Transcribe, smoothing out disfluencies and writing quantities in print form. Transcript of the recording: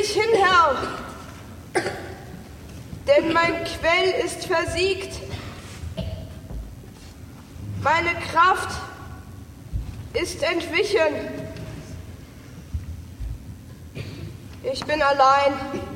mich hin, Herr, denn mein Quell ist versiegt. Meine Kraft ist entwichen. Ich bin allein.